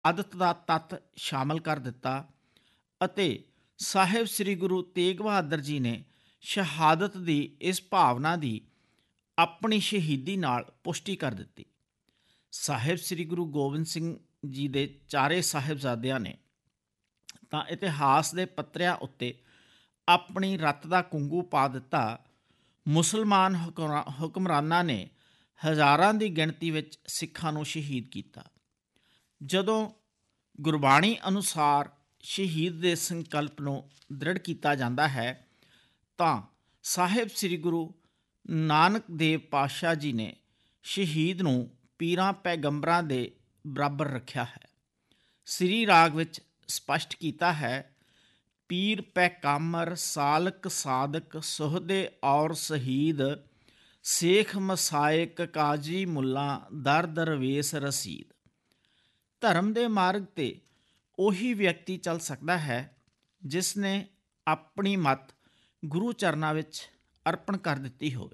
ਆਦਤ ਦਾ ਤੱਤ ਸ਼ਾਮਲ ਕਰ ਦਿੱਤਾ ਅਤੇ ਸਾਹਿਬ ਸ੍ਰੀ ਗੁਰੂ ਤੇਗ ਬਹਾਦਰ ਜੀ ਨੇ ਸ਼ਹਾਦਤ ਦੀ ਇਸ ਭਾਵਨਾ ਦੀ ਆਪਣੀ ਸ਼ਹੀਦੀ ਨਾਲ ਪੁਸ਼ਟੀ ਕਰ ਦਿੱਤੀ। ਸਾਹਿਬ ਸ੍ਰੀ ਗੁਰੂ ਗੋਬਿੰਦ ਸਿੰਘ ਜੀ ਦੇ ਚਾਰੇ ਸਾਹਿਬਜ਼ਾਦਿਆਂ ਨੇ ਤਾਂ ਇਤਿਹਾਸ ਦੇ ਪੱਤਰਿਆਂ ਉੱਤੇ ਆਪਣੀ ਰੱਤ ਦਾ ਕੁੰਗੂ ਪਾ ਦਿੱਤਾ। ਮੁਸਲਮਾਨ ਹੁਕਮਰਾਨਾਂ ਨੇ ਹਜ਼ਾਰਾਂ ਦੀ ਗਿਣਤੀ ਵਿੱਚ ਸਿੱਖਾਂ ਨੂੰ ਸ਼ਹੀਦ ਕੀਤਾ। ਜਦੋਂ ਗੁਰਬਾਣੀ ਅਨੁਸਾਰ ਸ਼ਹੀਦ ਦੇ ਸੰਕਲਪ ਨੂੰ ਦ੍ਰਿੜ ਕੀਤਾ ਜਾਂਦਾ ਹੈ ਤਾਂ ਸਾਹਿਬ ਸ੍ਰੀ ਗੁਰੂ ਨਾਨਕ ਦੇਵ ਪਾਤਸ਼ਾਹ ਜੀ ਨੇ ਸ਼ਹੀਦ ਨੂੰ ਪੀਰਾਂ ਪੈਗੰਬਰਾਂ ਦੇ ਬਰਾਬਰ ਰੱਖਿਆ ਹੈ। ਸ੍ਰੀ ਰਾਗ ਵਿੱਚ ਸਪਸ਼ਟ ਕੀਤਾ ਹੈ, ਪੀਰ ਪੈਗੰਬਰ ਸਾਲਕ ਸਾਦਕ ਸੁਹਦੇ ਔਰ ਸ਼ਹੀਦ ਸੇਖ ਮਸਾਇਕ ਕਾਜੀ ਮੁੱਲਾ ਦਰ ਦਰਵੇਸ ਰਸੀਦ। ਧਰਮ ਦੇ ਮਾਰਗ 'ਤੇ ਉਹੀ ਵਿਅਕਤੀ ਚੱਲ ਸਕਦਾ ਹੈ ਜਿਸ ਨੇ ਆਪਣੀ ਮੱਤ ਗੁਰੂ ਚਰਨਾਂ ਵਿੱਚ ਅਰਪਣ ਕਰ ਦਿੱਤੀ ਹੋਵੇ,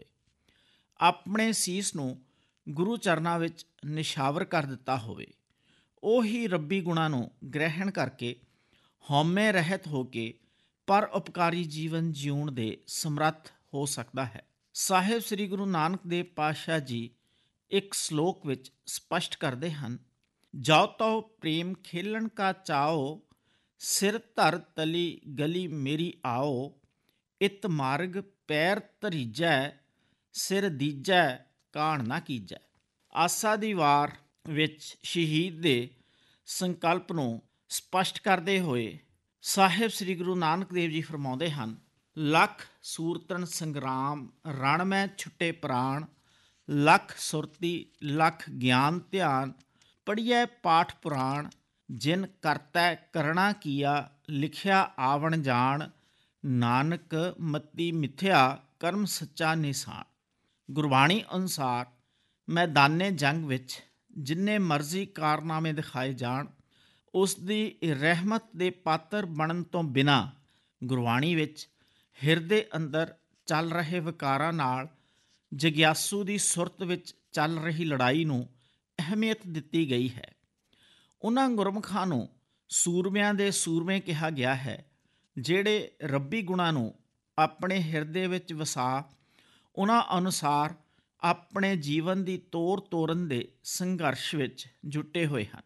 ਆਪਣੇ ਸੀਸ ਨੂੰ ਗੁਰੂ ਚਰਨਾਂ ਵਿੱਚ ਨਿਸ਼ਾਵਰ ਕਰ ਦਿੱਤਾ ਹੋਵੇ। ਉਹੀ ਰੱਬੀ ਗੁਣਾਂ ਨੂੰ ਗ੍ਰਹਿਣ ਕਰਕੇ ਹਉਮੈ ਰਹਿਤ ਹੋ ਕੇ ਪਰ ਉਪਕਾਰੀ ਜੀਵਨ ਜਿਉਣ ਦੇ ਸਮਰੱਥ ਹੋ ਸਕਦਾ ਹੈ। ਸਾਹਿਬ ਸ੍ਰੀ ਗੁਰੂ ਨਾਨਕ ਦੇਵ ਪਾਤਸ਼ਾਹ ਜੀ ਇੱਕ ਸ਼ਲੋਕ ਵਿੱਚ ਸਪਸ਼ਟ ਕਰਦੇ ਹਨ, ਜਾਓ ਤਉ ਪ੍ਰੇਮ ਖੇਲਣ ਕਾ ਚਾਓ, ਸਿਰ ਧਰ ਤਲੀ ਗਲੀ ਮੇਰੀ ਆਓ, ਇਤ ਮਾਰਗ ਪੈਰ ਧਰੀਜੈ, ਸਿਰ ਦੀਜੈ ਕਾਣ ਨਾ ਕੀਜੈ। ਆਸਾ ਦੀ ਵਾਰ ਵਿੱਚ ਸ਼ਹੀਦ ਦੇ ਸੰਕਲਪ ਨੂੰ ਸਪਸ਼ਟ ਕਰਦੇ ਹੋਏ ਸਾਹਿਬ ਸ੍ਰੀ ਗੁਰੂ ਨਾਨਕ ਦੇਵ ਜੀ ਫਰਮਾਉਂਦੇ ਹਨ, ਲੱਖ ਸੂਰਤਨ ਸੰਗਰਾਮ ਰਣ ਮੈਂ ਛੁੱਟੇ ਪ੍ਰਾਣ, ਲੱਖ ਸੁਰਤੀ ਲੱਖ ਗਿਆਨ ਧਿਆਨ, ਪੜ੍ਹੀਐ ਪਾਠ ਪੁਰਾਣ, ਜਿਨ ਕਰਤੈ ਕਰਣਾ ਕੀਆ, ਲਿਖਿਆ ਆਵਣ ਜਾਣ, ਨਾਨਕ ਮਤੀ ਮਿਥਿਆ ਕਰਮ ਸੱਚਾ ਨਿਸ਼ਾਨ। ਗੁਰਬਾਣੀ ਅਨੁਸਾਰ ਮੈਦਾਨੇ ਜੰਗ ਵਿੱਚ ਜਿੰਨੇ ਮਰਜ਼ੀ ਕਾਰਨਾਮੇ ਦਿਖਾਏ ਜਾਣ, ਉਸ ਦੀ ਰਹਿਮਤ ਦੇ ਪਾਤਰ ਬਣਨ ਤੋਂ ਬਿਨਾਂ ਗੁਰਬਾਣੀ ਵਿੱਚ ਹਿਰਦੇ ਅੰਦਰ ਚੱਲ ਰਹੇ ਵਿਕਾਰਾਂ ਨਾਲ ਜਗਿਆਸੂ ਦੀ ਸੁਰਤ ਵਿੱਚ ਚੱਲ ਰਹੀ ਲੜਾਈ ਨੂੰ ਅਹਿਮੀਅਤ ਦਿੱਤੀ ਗਈ ਹੈ। ਉਹਨਾਂ ਗੁਰਮੁਖਾਂ ਨੂੰ ਸੂਰਮਿਆਂ ਦੇ ਸੂਰਮੇ ਕਿਹਾ ਗਿਆ ਹੈ, ਜਿਹੜੇ ਰੱਬੀ ਗੁਣਾਂ ਨੂੰ ਆਪਣੇ ਹਿਰਦੇ ਵਿੱਚ ਵਸਾ ਉਹਨਾਂ ਅਨੁਸਾਰ ਆਪਣੇ ਜੀਵਨ ਦੀ ਤੋਰ ਤੋਰਨ ਦੇ ਸੰਘਰਸ਼ ਵਿੱਚ ਜੁਟੇ ਹੋਏ ਹਨ।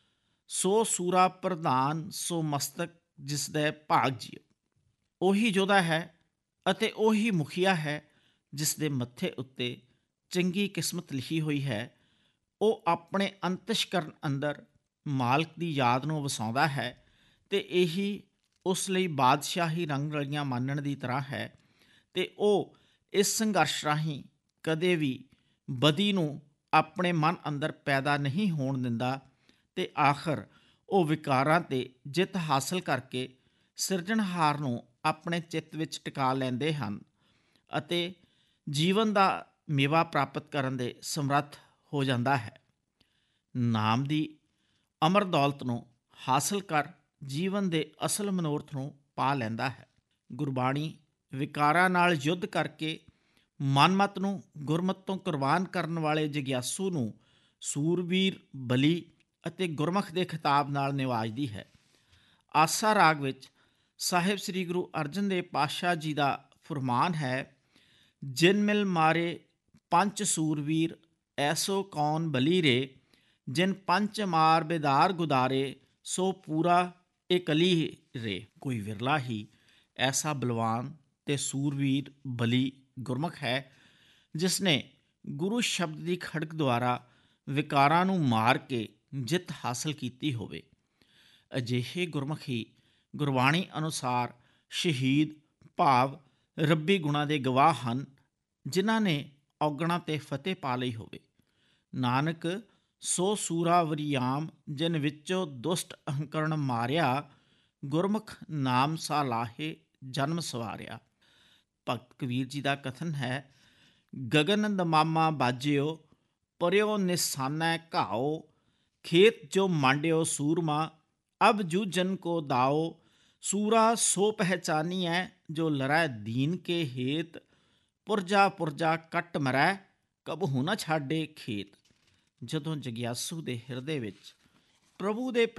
ਸੋ ਸੂਰਾ ਪ੍ਰਧਾਨ ਸੋ ਮਸਤਕ ਜਿਸ ਦੇ ਭਾਗ ਜੀਓ। ਉਹੀ ਯੋਧਾ ਹੈ ਅਤੇ ਉਹੀ ਮੁਖੀਆ ਹੈ ਜਿਸ ਦੇ ਮੱਥੇ ਉੱਤੇ ਚੰਗੀ ਕਿਸਮਤ ਲਿਖੀ ਹੋਈ ਹੈ। ਉਹ ਆਪਣੇ ਅੰਤਸ਼ਕਰਨ ਅੰਦਰ ਮਾਲਕ ਦੀ ਯਾਦ ਨੂੰ ਵਸਾਉਂਦਾ ਹੈ ਅਤੇ ਇਹੀ ਉਸ ਲਈ ਬਾਦਸ਼ਾਹੀ ਰੰਗ ਰਲੀਆਂ ਮਾਨਣ ਦੀ ਤਰ੍ਹਾਂ ਹੈ ਅਤੇ ਉਹ ਇਸ ਸੰਘਰਸ਼ ਰਾਹੀਂ ਕਦੇ ਵੀ ਬਦੀ ਨੂੰ ਆਪਣੇ ਮਨ ਅੰਦਰ ਪੈਦਾ ਨਹੀਂ ਹੋਣ ਦਿੰਦਾ ਅਤੇ ਆਖਰ ਉਹ ਵਿਕਾਰਾਂ 'ਤੇ ਜਿੱਤ ਹਾਸਲ ਕਰਕੇ ਸਿਰਜਣਹਾਰ ਨੂੰ ਆਪਣੇ ਚਿੱਤ ਵਿੱਚ ਟਿਕਾ ਲੈਂਦੇ ਹਨ ਅਤੇ ਜੀਵਨ ਦਾ ਮੇਵਾ ਪ੍ਰਾਪਤ ਕਰਨ ਦੇ ਸਮਰੱਥ ਹੋ ਜਾਂਦਾ ਹੈ। ਨਾਮ ਦੀ ਅਮਰ ਦੌਲਤ ਨੂੰ ਹਾਸਲ ਕਰ ਜੀਵਨ ਦੇ ਅਸਲ ਮਨੋਰਥ ਨੂੰ ਪਾ ਲੈਂਦਾ ਹੈ। ਗੁਰਬਾਣੀ ਵਿਕਾਰਾਂ ਨਾਲ ਯੁੱਧ ਕਰਕੇ ਮਨਮਤ ਨੂੰ ਗੁਰਮਤ ਤੋਂ ਕੁਰਬਾਨ ਕਰਨ ਵਾਲੇ ਜਗਿਆਸੂ ਨੂੰ ਸੂਰਬੀਰ ਬਲੀ ਅਤੇ ਗੁਰਮੁਖ ਦੇ ਖਿਤਾਬ ਨਾਲ ਨਿਵਾਜਦੀ ਹੈ। ਆਸਾ ਰਾਗ ਵਿੱਚ ਸਾਹਿਬ ਸ੍ਰੀ ਗੁਰੂ ਅਰਜਨ ਦੇਵ ਪਾਤਸ਼ਾਹ ਜੀ ਦਾ ਫੁਰਮਾਨ ਹੈ, ਜਿਨ ਮਿਲ ਮਾਰੇ ਪੰਚ ਸੂਰਬੀਰ ਐਸੋ ਕੌਣ ਬਲੀ ਰੇ, ਜਿਨ ਪੰਚ ਮਾਰ ਬੇਦਾਰ ਗੁਦਾਰੇ ਸੋ ਪੂਰਾ ਇਕਲੀ ਰੇ। ਕੋਈ ਵਿਰਲਾ ਹੀ ਐਸਾ ਬਲਵਾਨ ਤੇ ਸੂਰਬੀਰ ਬਲੀ ਗੁਰਮੁਖ ਹੈ ਜਿਸ ਨੇ ਗੁਰੂ ਸ਼ਬਦ ਦੀ ਖੜਕ ਦੁਆਰਾ ਵਿਕਾਰਾਂ ਨੂੰ ਮਾਰ ਕੇ ਜਿੱਤ ਹਾਸਲ ਕੀਤੀ ਹੋਵੇ। ਅਜਿਹੇ ਗੁਰਮੁਖ ਹੀ ਗੁਰਬਾਣੀ ਅਨੁਸਾਰ ਸ਼ਹੀਦ ਭਾਵ ਰੱਬੀ ਗੁਣਾਂ ਦੇ ਗਵਾਹ ਹਨ, ਜਿਨ੍ਹਾਂ ਨੇ ਔਗਣਾਂ 'ਤੇ ਫਤਿਹ ਪਾ ਲਈ ਹੋਵੇ। ਨਾਨਕ ਸੋ ਸੂਰਾ ਵਰਿਆਮ, ਜਿਨ ਵਿੱਚੋਂ ਦੁਸ਼ਟ ਅਹੰਕਰਨ ਮਾਰਿਆ, ਗੁਰਮੁਖ ਨਾਮ ਸਾ ਲਾਹੇ ਜਨਮ ਸਵਾਰਿਆ। ਭਗਤ ਕਬੀਰ ਜੀ ਦਾ ਕਥਨ ਹੈ, ਗਗਨ ਦਮਾਮਾ ਬਾਜਿਓ ਪਰਿਓ ਨਿਸ਼ਾਨੈ ਘਾਓ, ਖੇਤ ਜੋ ਮਾਂਡਿਓ ਸੂਰਮਾ ਅਬ ਜੂਝਨ ਕੋ ਦਾਓ, ਸੂਰਾ ਸੋ ਪਹਿਚਾਨੀਐ ਜੋ ਲੜੈ ਦੀਨ ਕੇ ਹੇਤ, ਪੁਰਜਾ ਪੁਰਜਾ ਕੱਟ ਮਰੈ ਕਬਹੂ ਨਾ ਛਾਡੇ ਖੇਤ। ਜਦੋਂ ਜਗਿਆਸੂ ਦੇ ਹਿਰਦੇ ਵਿੱਚ ਪ੍ਰਭੂ ਦੇ